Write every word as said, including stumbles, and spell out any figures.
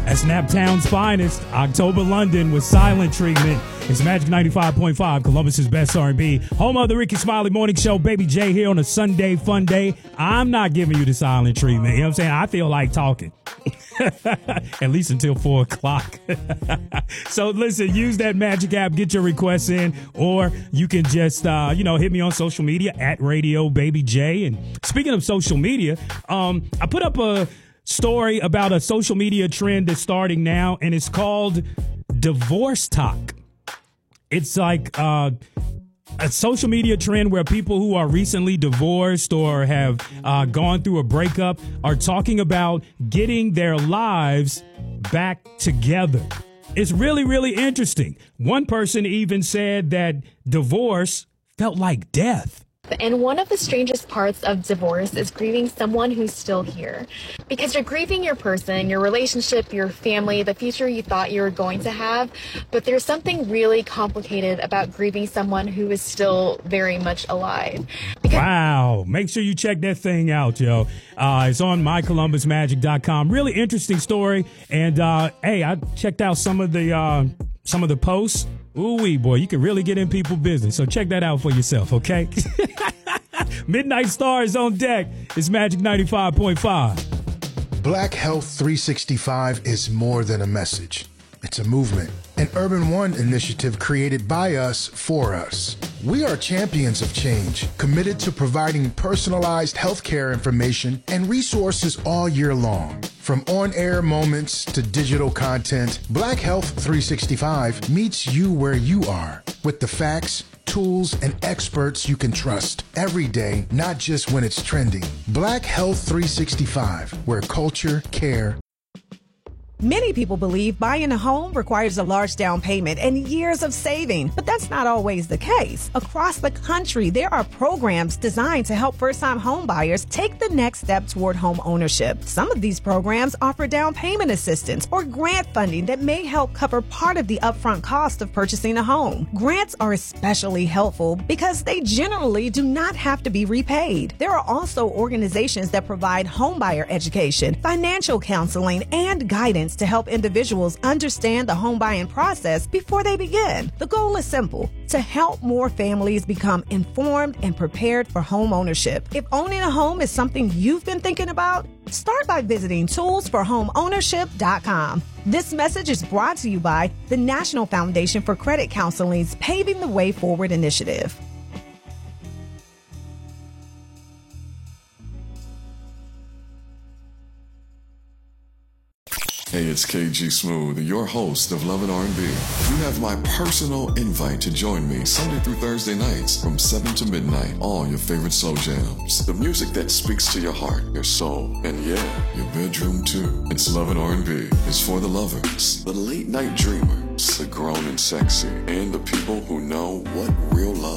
That's Naptown's finest, October London with Silent Treatment. It's Magic ninety-five point five, Columbus's best R and B. Home of the Ricky Smiley Morning Show. Baby J here on a Sunday fun day. I'm not giving you the silent treatment. You know what I'm saying? I feel like talking. At least until four o'clock. So listen, use that Magic app, get your requests in, or you can just, uh, you know, hit me on social media at Radio Baby J. And speaking of social media, um, I put up a story about a social media trend that's starting now, and it's called divorce talk. It's like uh, a social media trend where people who are recently divorced or have uh, gone through a breakup are talking about getting their lives back together. It's really, really interesting. One person even said that divorce felt like death. And one of the strangest parts of divorce is grieving someone who's still here. Because you're grieving your person, your relationship, your family, the future you thought you were going to have. But there's something really complicated about grieving someone who is still very much alive. Because wow. Make sure you check that thing out, yo. Uh, it's on my columbus magic dot com. Really interesting story. And, uh, hey, I checked out some of the, uh, some of the posts. Ooh-wee, boy, you can really get in people's business. So check that out for yourself, okay? Midnight Stars on deck. It's Magic ninety-five point five. Black Health three sixty-five is more than a message. It's a movement, an Urban One initiative created by us for us. We are champions of change, committed to providing personalized healthcare information and resources all year long. From on-air moments to digital content, Black Health three sixty-five meets you where you are with the facts, tools, and experts you can trust every day, not just when it's trending. Black Health three sixty-five, where culture, care, Many people believe buying a home requires a large down payment and years of saving, but that's not always the case. Across the country, there are programs designed to help first-time home buyers take the next step toward home ownership. Some of these programs offer down payment assistance or grant funding that may help cover part of the upfront cost of purchasing a home. Grants are especially helpful because they generally do not have to be repaid. There are also organizations that provide homebuyer education, financial counseling, and guidance to help individuals understand the home buying process before they begin. The goal is simple: to help more families become informed and prepared for home ownership. If owning a home is something you've been thinking about, start by visiting tools for home ownership dot com. This message is brought to you by the National Foundation for Credit Counseling's Paving the Way Forward initiative. Hey, it's K G Smooth, your host of Love and R and B. You have my personal invite to join me Sunday through Thursday nights from seven to midnight. All your favorite slow jams. The music that speaks to your heart, your soul, and yeah, your bedroom too. It's Love and R and B. It's for the lovers, the late night dreamers, the grown and sexy, and the people who know what real love